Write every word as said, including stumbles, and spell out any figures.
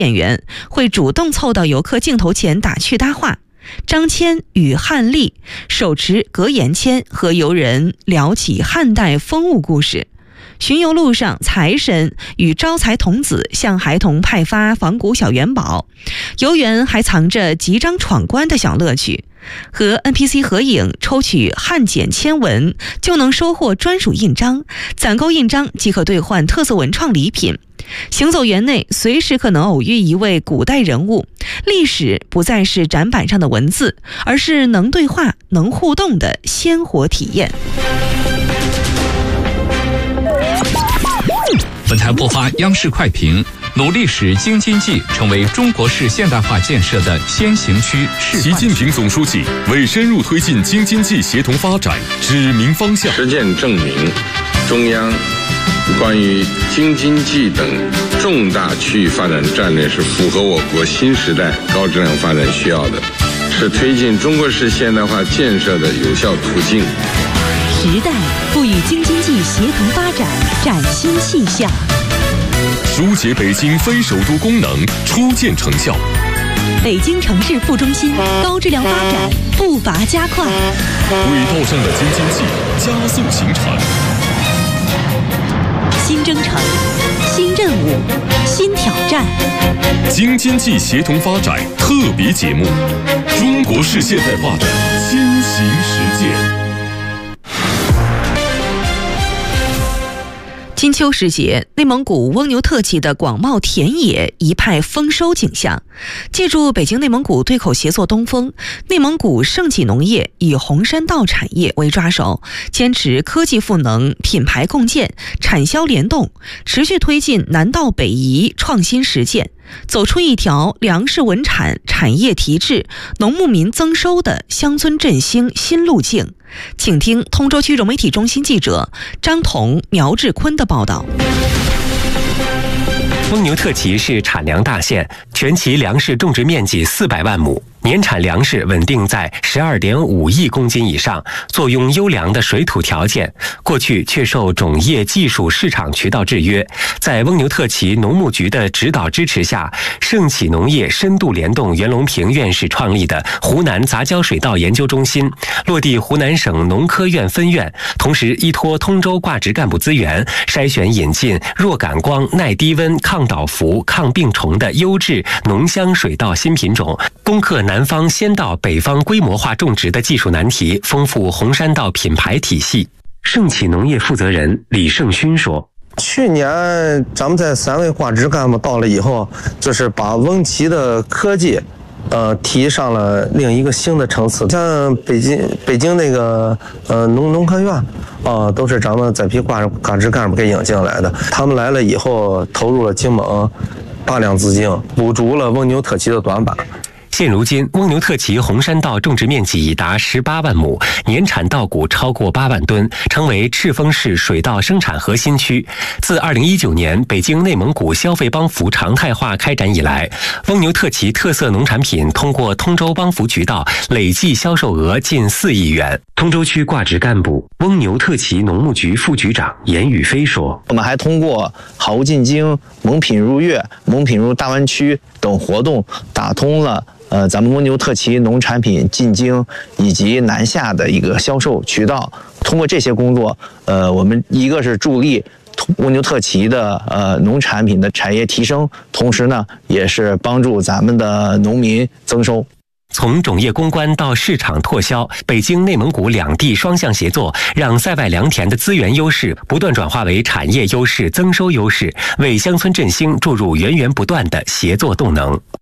演员会主动凑到游客镜头前打趣搭话。张骞与汉丽手持格言签和游人聊起汉代风物故事。巡游路上，财神与招财童子向孩童派发仿古小元宝，游园还藏着即将闯关的小乐趣。和 N P C 合影，抽取汉简签文就能收获专属印章，攒够印章即可兑换特色文创礼品。行走园内，随时可能偶遇一位古代人物，历史不再是展板上的文字，而是能对话、能互动的鲜活体验。 本台播发央视快评，努力使京津冀成为中国式现代化建设的先行区示范区。 习近平总书记为深入推进京津冀协同发展指明方向。 实践证明，中央关于京津冀等重大区域发展战略是符合我国新时代高质量发展需要的，是推进中国式现代化建设的有效途径。 时代赋予京津冀协同发展崭新气象， 疏解北京非首都功能初见成效。 北京城市副中心高质量发展步伐加快， 轨道上的京津冀加速形成。 新征程、新任务、新挑战。 京津冀协同发展特别节目，中国式现代化的先行实践。 金秋时节，内蒙古翁牛特旗的广袤田野一派丰收景象。借助北京内蒙古对口协作东风，内蒙古盛启农业以红山稻产业为抓手，坚持科技赋能、品牌共建、产销联动，持续推进南到北移创新实践，走出一条粮食稳产、产业提质、农牧民增收的乡村振兴新路径。请听通州区融媒体中心记者张彤、苗志坤的报道。 翁牛特旗是产粮大县，全旗粮食种植面积四百万亩，年产粮食稳定在十二点五亿公斤以上，坐拥优良的水土条件。过去却受种业技术市场渠道制约，在翁牛特旗农牧局的指导支持下，盛启农业深度联动袁隆平院士创立的湖南杂交水稻研究中心，落地湖南省农科院分院，同时依托通州挂职干部资源，筛选引进弱感光、耐低温、抗倒伏、抗病虫的优质浓香水稻新品种，攻克南方先到北方规模化种植的技术难题，丰富红山稻品牌体系。盛启农业负责人李胜勋说， 去年咱们在三位挂职干部到了以后，就是把翁旗的科技呃提上了另一个新的层次。像北京北京那个呃农农科院啊、呃，都是咱们这批挂挂职干部给引进来的。他们来了以后，投入了京蒙大量资金，补足了翁牛特旗的短板。 现如今，翁牛特旗红山稻种植面积已达十八万亩，年产稻谷超过八万吨，成为赤峰市水稻生产核心区。自二零一九年北京内蒙古消费帮扶常态化开展以来，翁牛特旗特色农产品通过通州帮扶渠道累计销售额近四亿元。通州区挂职干部、翁牛特旗农牧局副局长严宇飞说：“ 我们还通过好物进京、蒙品入粤、蒙品入大湾区等活动，打通了。”呃，咱们翁牛特旗农产品进京以及南下的一个销售渠道，通过这些工作，呃，我们一个是助力翁牛特旗的呃农产品的产业提升，同时呢，也是帮助咱们的农民增收。 从种业攻关到市场拓销，北京、内蒙古两地双向协作，让塞外良田的资源优势不断转化为产业优势、增收优势，为乡村振兴注入源源不断的协作动能。